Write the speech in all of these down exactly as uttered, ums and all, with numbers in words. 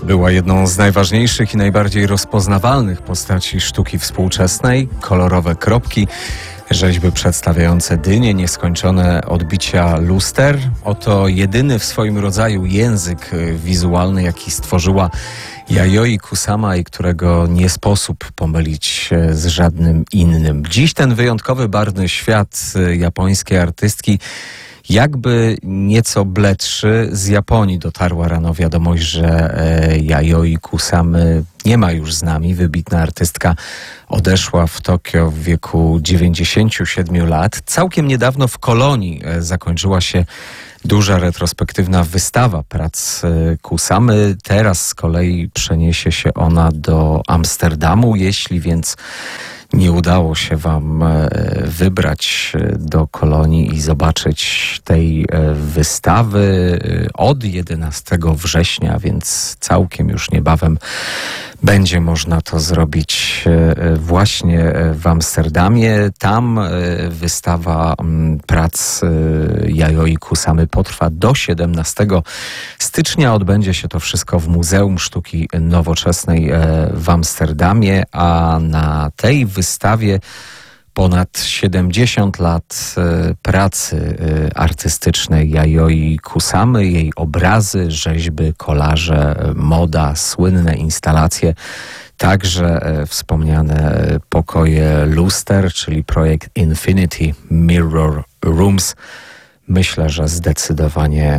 Była jedną z najważniejszych i najbardziej rozpoznawalnych postaci sztuki współczesnej. Kolorowe kropki, rzeźby przedstawiające dynie, nieskończone odbicia luster. Oto jedyny w swoim rodzaju język wizualny, jaki stworzyła Yayoi Kusama i którego nie sposób pomylić z żadnym innym. Dziś ten wyjątkowy, barwny świat japońskiej artystki jakby nieco bledszy. Z Japonii dotarła rano wiadomość, że Yayoi Kusamy nie ma już z nami. Wybitna artystka odeszła w Tokio w wieku dziewięćdziesięciu siedmiu lat. Całkiem niedawno w Kolonii zakończyła się duża retrospektywna wystawa prac Kusamy. Teraz z kolei przeniesie się ona do Amsterdamu. Jeśli więc nie udało się wam wybrać do Kolonii i zobaczyć tej wystawy od jedenastego września, więc całkiem już niebawem będzie można to zrobić właśnie w Amsterdamie. Tam wystawa prac Yayoi Kusamy potrwa do siedemnastego stycznia. Odbędzie się to wszystko w Muzeum Sztuki Nowoczesnej w Amsterdamie, a na tej wystawie ponad siedemdziesiąt lat pracy artystycznej Yayoi Kusamy, jej obrazy, rzeźby, kolaże, moda, słynne instalacje, także wspomniane pokoje luster, czyli projekt Infinity Mirror Rooms. Myślę, że zdecydowanie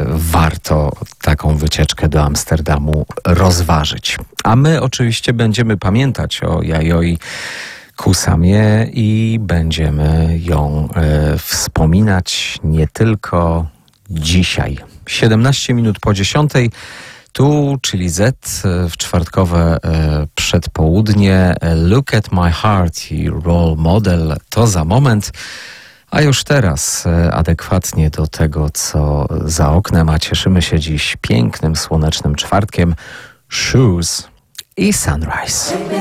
warto taką wycieczkę do Amsterdamu rozważyć. A my oczywiście będziemy pamiętać o Yayoi Kusamie i będziemy ją e, wspominać nie tylko dzisiaj. siedemnaście minut po dziesiątej, tu, czyli Z, w czwartkowe e, przedpołudnie. Look at my heart i role model to za moment. A już teraz e, adekwatnie do tego, co za oknem, a cieszymy się dziś pięknym, słonecznym czwartkiem, Shoes i Sunrise.